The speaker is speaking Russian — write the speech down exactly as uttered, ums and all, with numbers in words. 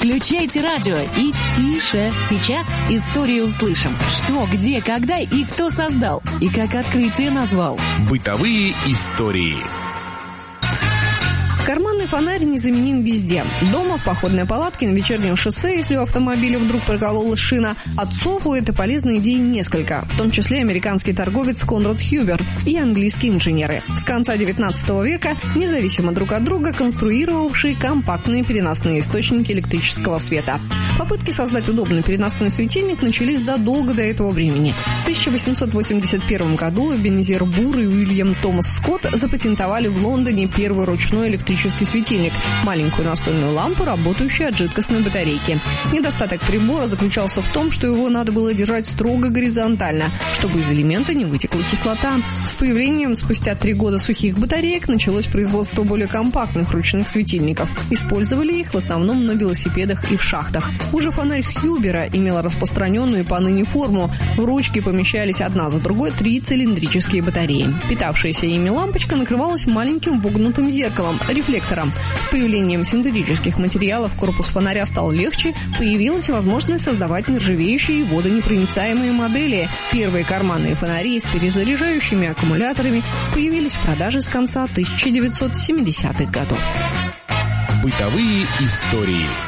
Включайте радио и тише. Сейчас историю услышим. Что, где, когда и кто создал. И как открытие назвал. Бытовые истории. Карманный фонарь незаменим везде. Дома, в походной палатке, на вечернем шоссе, если у автомобиля вдруг прокололась шина. Отцов у этой полезной идеи несколько, в том числе американский торговец Конрад Хьюберт и английские инженеры. С конца девятнадцатого века, независимо друг от друга, конструировавшие компактные переносные источники электрического света. Попытки создать удобный переносной светильник начались задолго до этого времени. В тысяча восемьсот восемьдесят первом году Эбенезер Бур и Уильям Томас Скотт запатентовали в Лондоне первый ручной электрический светильник – маленькую настольную лампу, работающую от жидкостной батарейки. Недостаток прибора заключался в том, что его надо было держать строго горизонтально, чтобы из элемента не вытекла кислота. С появлением спустя три года сухих батареек началось производство более компактных ручных светильников. Использовали их в основном на велосипедах и в шахтах. Уже фонарь Хьюбера имел распространенную поныне форму. В ручки помещались одна за другой три цилиндрические батареи. Питавшаяся ими лампочка накрывалась маленьким вогнутым зеркалом – рефлектором. С появлением синтетических материалов корпус фонаря стал легче, появилась возможность создавать нержавеющие и водонепроницаемые модели. Первые карманные фонари с перезаряжающими аккумуляторами появились в продаже с конца тысяча девятьсот семидесятых годов. Бытовые истории.